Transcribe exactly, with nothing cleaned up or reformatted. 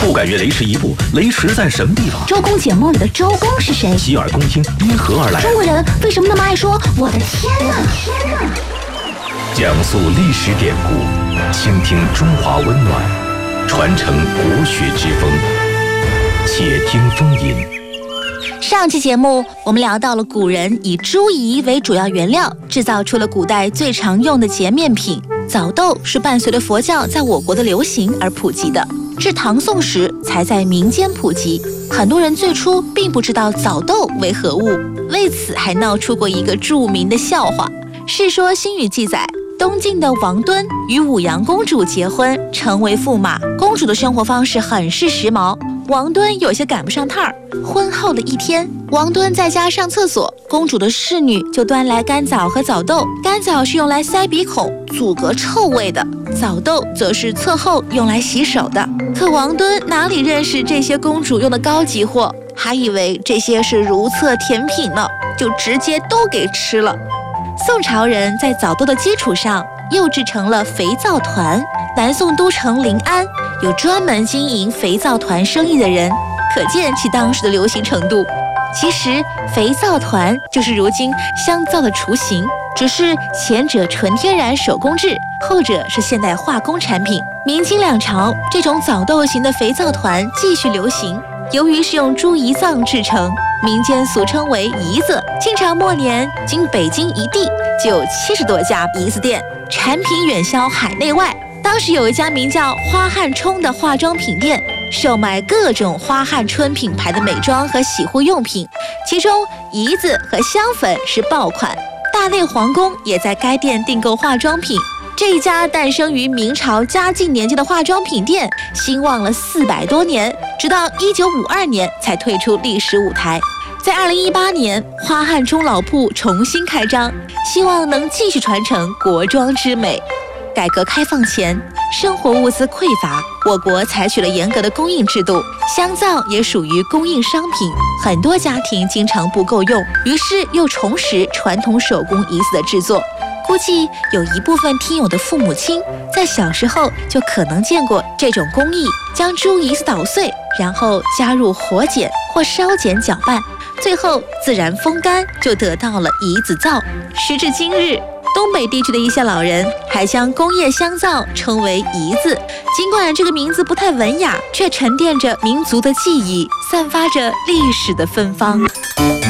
不敢越雷池一步，雷池在什么地方？ 周公解梦里的周公是谁？ 洗耳恭听，因何而来？ 中国人为什么那么爱说我的天哪？ 讲述历史典故，倾听中华温暖，传承国学之风。且听风吟。 上期节目我们聊到了古人以猪胰为主要原料，制造出了古代最常用的洁面品。枣豆是伴随着佛教在我国的流行而普及的，至唐宋时才在民间普及。很多人最初并不知道枣豆为何物，为此还闹出过一个著名的笑话。《世说新语》记载，东晋的王敦与武阳公主结婚，成为驸马。公主的生活方式很是时髦，王敦有些赶不上趟儿。婚后的一天，王敦在家上厕所，公主的侍女就端来干枣和枣豆。干枣是用来塞鼻孔、阻隔臭味的，枣豆则是厕后用来洗手的。可王敦哪里认识这些公主用的高级货，还以为这些是如厕甜品呢，就直接都给吃了。宋朝人在枣豆的基础上又制成了肥皂团。南宋都城临安有专门经营肥皂团生意的人，可见其当时的流行程度。其实肥皂团就是如今香皂的雏形，只是前者纯天然手工制，后者是现代化工产品。明清两朝，这种枣豆型的肥皂团继续流行。由于是用猪胰脏制成，民间俗称为胰子。清朝末年，仅北京一地就有七十多家胰子店，产品远销海内外。当时有一家名叫花汉冲的化妆品店，售卖各种花汉春品牌的美妆和洗护用品，其中胰子和香粉是爆款。大内皇宫也在该店订购化妆品。这一家诞生于明朝嘉靖年间的化妆品店，兴旺了四百多年，直到一九五二年才退出历史舞台。在二零一八年，花汉冲老铺重新开张，希望能继续传承国妆之美。改革开放前，生活物资匮乏，我国采取了严格的供应制度，香皂也属于供应商品，很多家庭经常不够用，于是又重拾传统手工胰子的制作。估计有一部分听友的父母亲在小时候就可能见过这种工艺，将猪胰子捣碎，然后加入火碱或烧碱搅拌，最后自然风干，就得到了胰子皂。时至今日，东北地区的一些老人还将工业香皂称为胰子，尽管这个名字不太文雅，却沉淀着民族的记忆，散发着历史的芬芳。